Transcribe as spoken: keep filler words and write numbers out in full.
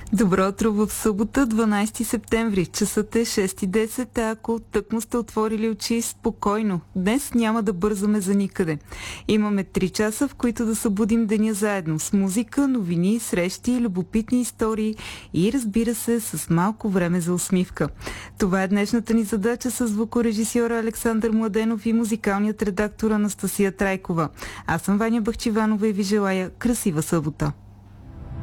Добро утро в събота, дванайсети септември. Часът е шест и десет, а ако тъкмо сте отворили очи, спокойно. Днес няма да бързаме за никъде. Имаме три часа, в които да събудим деня заедно с музика, новини, срещи, любопитни истории и, разбира се, с малко време за усмивка. Това е днешната ни задача с звукорежисьора Александър Младенов и музикалният редактор Анастасия Трайкова. Аз съм Ваня Бахчиванова и ви желая красива събота.